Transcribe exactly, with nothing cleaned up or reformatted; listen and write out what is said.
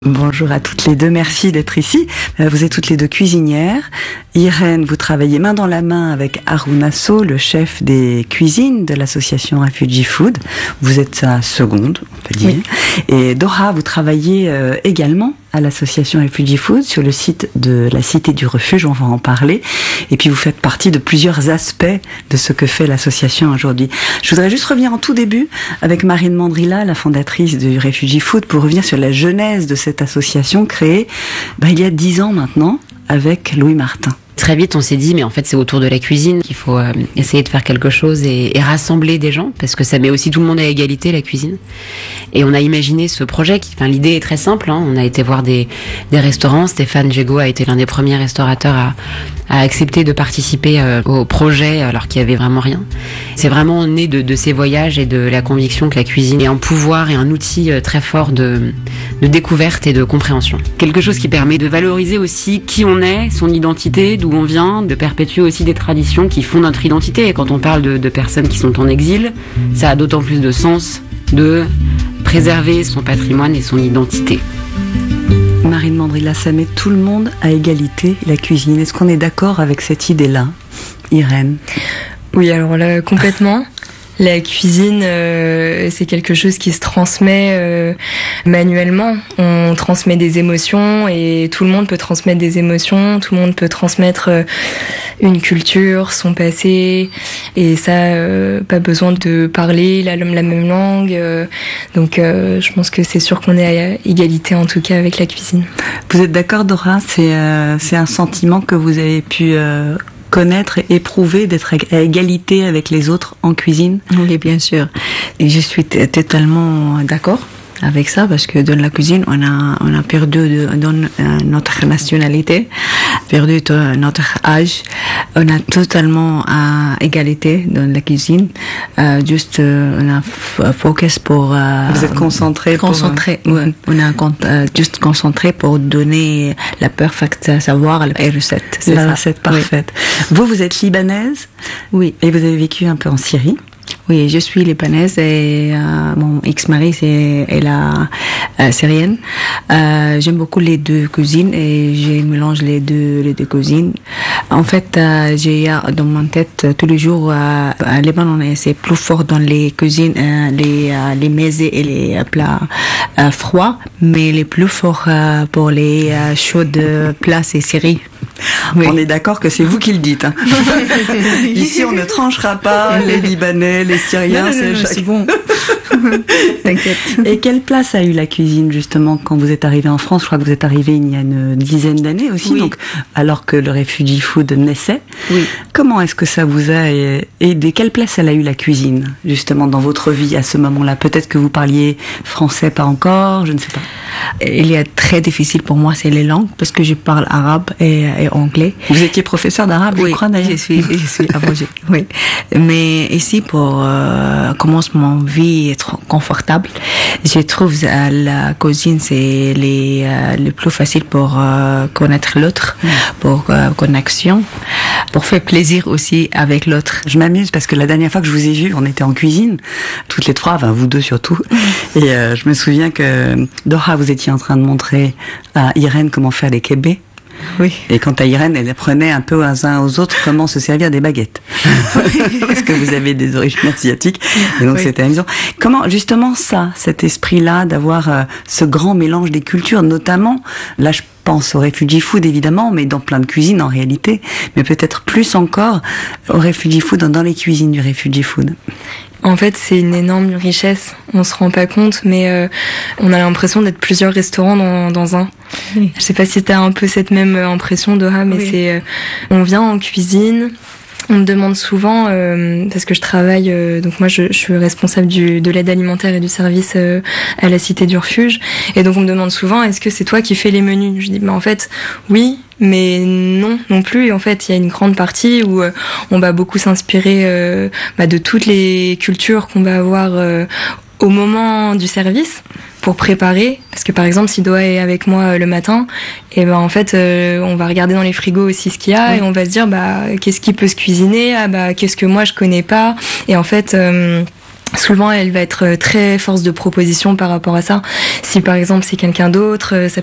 Bonjour à toutes les deux, merci d'être ici. Vous êtes toutes les deux cuisinières. Irène, vous travaillez main dans la main avec Haroun Asso, le chef des cuisines de l'association Refugee Food. Vous êtes sa seconde, on peut dire. Oui. Et Dora, vous travaillez euh, également à l'association Refugee Food sur le site de la Cité du Refuge, on va en parler. Et puis vous faites partie de plusieurs aspects de ce que fait l'association aujourd'hui. Je voudrais juste revenir en tout début avec Marine Mandrilla, la fondatrice du Refugee Food, pour revenir sur la genèse de cette association créée ben, il y a dix ans maintenant avec Louis Martin. Très vite, on s'est dit, mais en fait, c'est autour de la cuisine qu'il faut euh, essayer de faire quelque chose et, et rassembler des gens, parce que ça met aussi tout le monde à égalité, la cuisine. Et on a imaginé ce projet, qui, enfin, l'idée est très simple, hein, on a été voir des, des restaurants, Stéphane Jego a été l'un des premiers restaurateurs à, à accepter de participer euh, au projet, alors qu'il y avait vraiment rien. C'est vraiment né de, de ces voyages et de la conviction que la cuisine est un pouvoir et un outil euh, très fort de, de découverte et de compréhension. Quelque chose qui permet de valoriser aussi qui on est, son identité, d'où on vient, de perpétuer aussi des traditions qui font notre identité. Et quand on parle de, de personnes qui sont en exil, ça a d'autant plus de sens de préserver son patrimoine et son identité. Marine Mandrilla, ça met tout le monde à égalité, la cuisine. Est-ce qu'on est d'accord avec cette idée-là, Irène ? Oui, alors là, complètement. La cuisine, euh, c'est quelque chose qui se transmet euh, manuellement. On transmet des émotions et tout le monde peut transmettre des émotions. Tout le monde peut transmettre euh, une culture, son passé. Et ça, euh, pas besoin de parler la, la même langue. Euh, donc, euh, je pense que c'est sûr qu'on est à égalité, en tout cas, avec la cuisine. Vous êtes d'accord, Dora ? C'est, euh, c'est un sentiment que vous avez pu... Euh connaître et éprouver d'être à égalité avec les autres en cuisine? Oui, bien sûr. Et je suis t- totalement d'accord avec ça, parce que dans la cuisine, on a, on a perdu de, dans, euh, notre nationalité, perdu de, notre âge. On a totalement à égalité dans la cuisine. Euh, juste, euh, on a f- focus pour... Euh, Vous êtes concentré Concentré, pour... ouais. On a euh, juste concentré pour donner la parfaite savoir et recette. C'est la ça. recette parfaite. Oui. Vous, vous êtes libanaise? Oui. Et vous avez vécu un peu en Syrie? Oui, je suis libanaise et euh, mon ex-mari c'est est la euh, syrienne. Euh, j'aime beaucoup les deux cuisines et je mélange les deux les deux cuisines. En fait, euh, j'ai dans mon tête tous les jours euh, à Liban, c'est plus fort dans les cuisines, euh, les euh, les mezes et les euh, plats euh, froids, mais les plus forts euh, pour les euh, chauds plats c'est Syrie. Oui. On est d'accord que c'est vous qui le dites. Hein. Ici, on ne tranchera pas les Libanais, les Syriens. Non, non, c'est, non, chaque... c'est bon. T'inquiète. Et quelle place a eu la cuisine, justement, quand vous êtes arrivé en France? Je crois que vous êtes arrivé il y a une dizaine d'années aussi, oui. donc, alors que le Refugee Food naissait. Oui. Comment est-ce que ça vous a aidé? Quelle place elle a eu, la cuisine, justement, dans votre vie à ce moment-là? Peut-être que vous parliez français, pas encore, je ne sais pas. Il est très difficile pour moi, c'est les langues, parce que je parle arabe et, et anglais. Vous étiez professeur d'arabe, oui, je crois, d'ailleurs. je suis, je suis abrogée, oui. Mais ici, pour euh, commencer mon vie être confortable, je trouve euh, la cuisine, c'est les, euh, le plus facile pour euh, connaître l'autre, mmh. pour euh, connexion, pour faire plaisir aussi avec l'autre. Je m'amuse parce que la dernière fois que je vous ai vu, on était en cuisine, toutes les trois, enfin vous deux surtout, et euh, je me souviens que Dora, vous étiez en train de montrer à Irène comment faire les kebés. Oui. Et quant à Irène, elle apprenait un peu aux uns aux autres comment se servir des baguettes. Parce que vous avez des origines asiatiques. Et donc, oui. C'était amusant. Comment, justement, ça, cet esprit-là, d'avoir euh, ce grand mélange des cultures, notamment, là, je pense au Refugee Food, évidemment, mais dans plein de cuisines, en réalité. Mais peut-être plus encore au Refugee Food, dans les cuisines du Refugee Food. En fait, c'est une énorme richesse. On se rend pas compte, mais euh, on a l'impression d'être plusieurs restaurants dans, dans un. Oui. Je sais pas si t'as un peu cette même impression, Dora, mais oui. c'est, euh, on vient en cuisine. On me demande souvent, euh, parce que je travaille, euh, donc moi je, je suis responsable du, de l'aide alimentaire et du service euh, à la Cité du Refuge, et donc on me demande souvent, est-ce que c'est toi qui fais les menus? Je dis, mais en fait, oui, mais non, non plus. Et en fait, il y a une grande partie où euh, on va beaucoup s'inspirer euh, bah, de toutes les cultures qu'on va avoir euh, au moment du service pour préparer, parce que par exemple si Doha est avec moi le matin, et ben en fait euh, on va regarder dans les frigos aussi ce qu'il y a, oui. Et on va se dire bah qu'est-ce qui peut se cuisiner, ah bah qu'est-ce que moi je connais pas, et en fait euh, souvent elle va être très force de proposition par rapport à ça. Si par exemple c'est quelqu'un d'autre, ça